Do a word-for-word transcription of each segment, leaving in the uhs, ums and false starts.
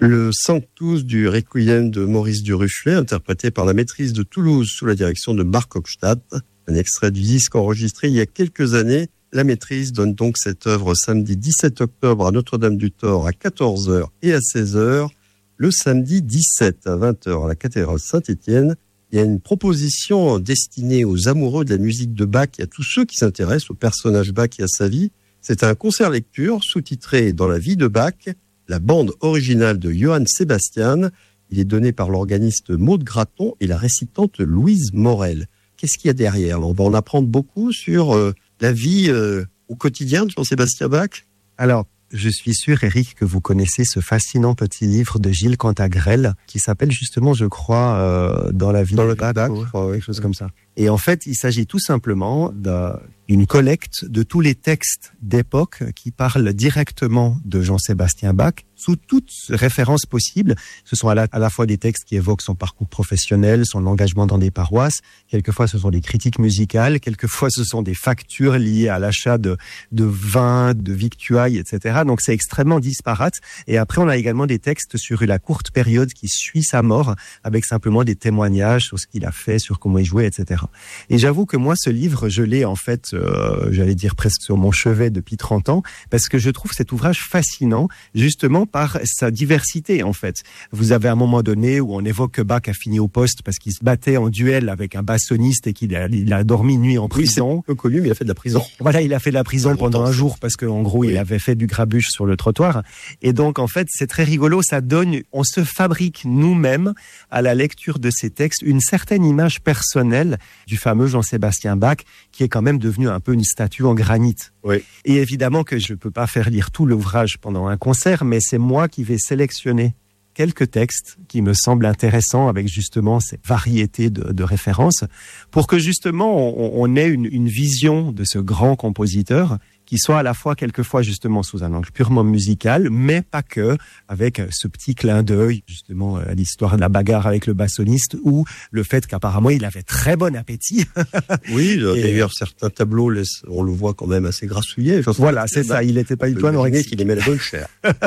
Le Sanctus du Requiem de Maurice Duruflet, interprété par la Maîtrise de Toulouse sous la direction de Marc Hochstadt. Un extrait du disque enregistré il y a quelques années. La Maîtrise donne donc cette œuvre samedi dix-sept octobre à Notre-Dame-du-Thor à quatorze heures et à seize heures. Le samedi dix-sept à vingt heures à la cathédrale Saint-Étienne. Il y a une proposition destinée aux amoureux de la musique de Bach et à tous ceux qui s'intéressent au personnage Bach et à sa vie. C'est un concert-lecture sous-titré « Dans la vie de Bach », la bande originale de Johann Sebastian. Il est donné par l'organiste Maude Graton et la récitante Louise Morel. Qu'est-ce qu'il y a derrière ? On va en apprendre beaucoup sur euh, la vie euh, au quotidien de Jean-Sébastien Bach. Alors, je suis sûr, Eric, que vous connaissez ce fascinant petit livre de Gilles Cantagrel qui s'appelle justement, je crois, euh, Dans la vie Dans de le Bach, Bach, ou quelque chose comme ça. Et en fait, il s'agit tout simplement d'une collecte de tous les textes d'époque qui parlent directement de Jean-Sébastien Bach, sous toutes références possibles. Ce sont à la, à la fois des textes qui évoquent son parcours professionnel, son engagement dans des paroisses. Quelquefois, ce sont des critiques musicales. Quelquefois, ce sont des factures liées à l'achat de, de vin, de victuailles, et cetera. Donc, c'est extrêmement disparate. Et après, on a également des textes sur la courte période qui suit sa mort, avec simplement des témoignages sur ce qu'il a fait, sur comment il jouait, et cetera. Et j'avoue que moi, ce livre, je l'ai en fait, euh, j'allais dire presque sur mon chevet depuis trente ans, parce que je trouve cet ouvrage fascinant, justement par sa diversité, en fait. Vous avez un moment donné où on évoque que Bach a fini au poste parce qu'il se battait en duel avec un bassoniste et qu'il a, il a dormi une nuit en prison. Oui, c'est peu connu, mais il a fait de la prison. Voilà, il a fait de la prison pendant un jour parce qu'en gros, oui. il avait fait du grabuge sur le trottoir. Et donc, en fait, c'est très rigolo. Ça donne, on se fabrique nous-mêmes, à la lecture de ces textes, une certaine image personnelle du fameux Jean-Sébastien Bach, qui est quand même devenu un peu une statue en granit. Oui. Et évidemment que je ne peux pas faire lire tout l'ouvrage pendant un concert, mais c'est moi qui vais sélectionner quelques textes qui me semblent intéressants avec justement cette variété de, de références pour que justement on, on ait une, une vision de ce grand compositeur qui soit à la fois quelquefois justement sous un angle purement musical, mais pas que, avec ce petit clin d'œil justement à l'histoire de la bagarre avec le bassoniste ou le fait qu'apparemment il avait très bon appétit. Oui, d'ailleurs certains tableaux, laissent, on le voit quand même assez grassouillé. Voilà, c'est ça, il n'était pas du tout anorexique. Qu'il aimait la bonne chair.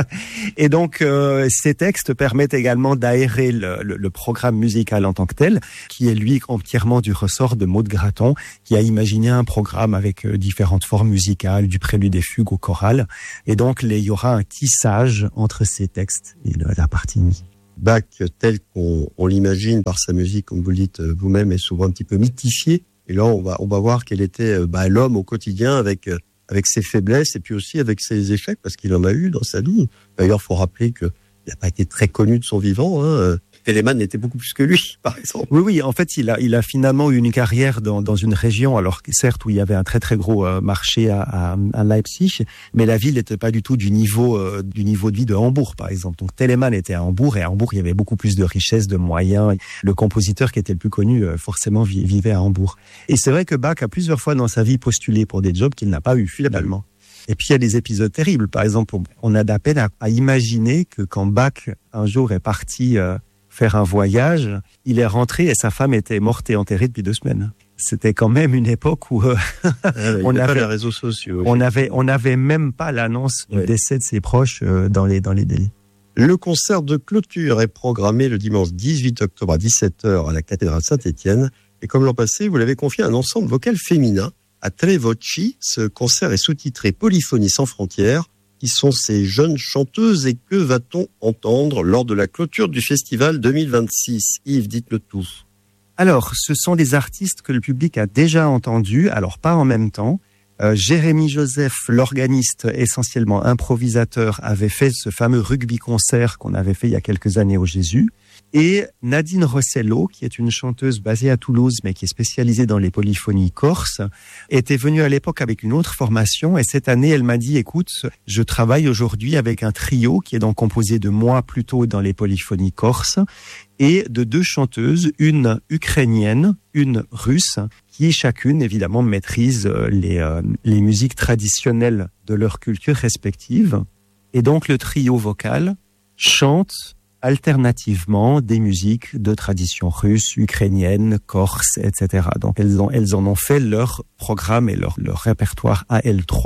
Et donc euh, ces textes permettent également d'aérer le, le, le programme musical en tant que tel, qui est lui entièrement du ressort de Maude Graton, qui a imaginé un programme avec euh, différentes formes musicales, du prélude des fugues au choral. Et donc, il y aura un tissage entre ces textes et le, la partie musique. Bach, tel qu'on on l'imagine par sa musique, comme vous le dites vous-même, est souvent un petit peu mythifié. Et là, on va, on va voir quel était bah, l'homme au quotidien avec, avec ses faiblesses et puis aussi avec ses échecs, parce qu'il en a eu dans sa vie. D'ailleurs, il faut rappeler qu'il n'a pas été très connu de son vivant. Hein. Telemann était beaucoup plus que lui, par exemple. Oui, oui. En fait, il a, il a finalement eu une carrière dans, dans une région, alors certes où il y avait un très très gros euh, marché à, à, à Leipzig, mais la ville n'était pas du tout du niveau euh, du niveau de vie de Hambourg, par exemple. Donc Telemann était à Hambourg et à Hambourg il y avait beaucoup plus de richesses, de moyens. Le compositeur qui était le plus connu, euh, forcément, vivait à Hambourg. Et c'est vrai que Bach a plusieurs fois dans sa vie postulé pour des jobs qu'il n'a pas eu finalement. Et puis il y a des épisodes terribles. Par exemple, on a de la peine à, à imaginer que quand Bach un jour est parti euh, faire un voyage, il est rentré et sa femme était morte et enterrée depuis deux semaines. C'était quand même une époque où euh, ah, on avait les réseaux sociaux. On avait, on n'avait même pas l'annonce du oui. décès de ses proches euh, dans les dans les délais. Le concert de clôture est programmé le dimanche dix-huit octobre à dix-sept heures à la cathédrale Saint-Étienne. Et comme l'an passé, vous l'avez confié à un ensemble vocal féminin à Tre Voci. Ce concert est sous-titré Polyphonie sans frontières. Qui sont ces jeunes chanteuses et que va-t-on entendre lors de la clôture du festival deux mille vingt-six ? Yves, dites-le tout. Alors, ce sont des artistes que le public a déjà entendus, alors pas en même temps. Euh, Jérémy Joseph, l'organiste essentiellement improvisateur, avait fait ce fameux rugby-concert qu'on avait fait il y a quelques années au Jésus. Et Nadine Rossello, qui est une chanteuse basée à Toulouse, mais qui est spécialisée dans les polyphonies corses, était venue à l'époque avec une autre formation. Et cette année, elle m'a dit, écoute, je travaille aujourd'hui avec un trio qui est donc composé de moi plutôt dans les polyphonies corses et de deux chanteuses, une ukrainienne, une russe, qui chacune, évidemment, maîtrise les, euh, les musiques traditionnelles de leur culture respective. Et donc, le trio vocal chante alternativement des musiques de tradition russe, ukrainienne, corse, et cetera. Donc elles, ont, elles en ont fait leur programme et leur, leur répertoire à elles trois.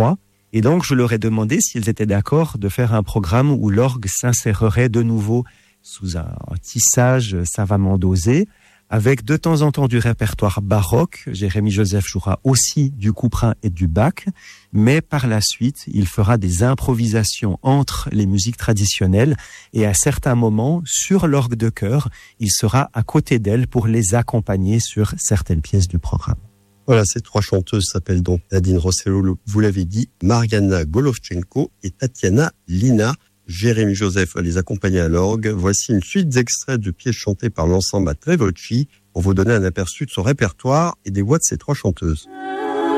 Et donc, je leur ai demandé s'ils étaient d'accord de faire un programme où l'orgue s'insérerait de nouveau sous un tissage savamment dosé, avec de temps en temps du répertoire baroque. Jérémy Joseph jouera aussi du couperin et du Bach, mais par la suite, il fera des improvisations entre les musiques traditionnelles et à certains moments, sur l'orgue de chœur, il sera à côté d'elle pour les accompagner sur certaines pièces du programme. Voilà, ces trois chanteuses s'appellent donc Nadine Rossello, vous l'avez dit, Mariana Golovchenko et Tatiana Lina. Jérémy Joseph va les accompagner à l'orgue. Voici une suite d'extraits de pièces chantées par l'ensemble à Tre Voci pour vous donner un aperçu de son répertoire et des voix de ces trois chanteuses.